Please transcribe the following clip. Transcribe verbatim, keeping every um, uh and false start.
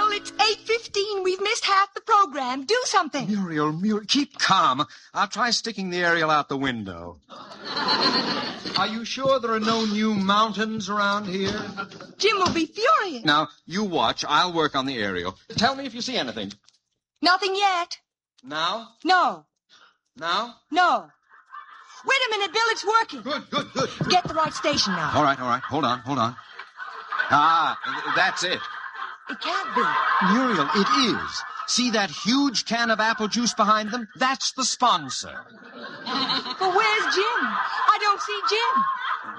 Bill, it's eight fifteen. We've missed half the program. Do something. Muriel, Muriel, keep calm. I'll try sticking the aerial out the window. Are you sure there are no new mountains around here? Jim will be furious. Now, you watch. I'll work on the aerial. Tell me if you see anything. Nothing yet. Now? No. Now? No. Wait a minute, Bill, it's working. Good, good, good. Get the right station now. All right, all right. Hold on, hold on. Ah, that's it. It can't be. Muriel, it is. See that huge can of apple juice behind them? That's the sponsor. But where's Jim? I don't see Jim.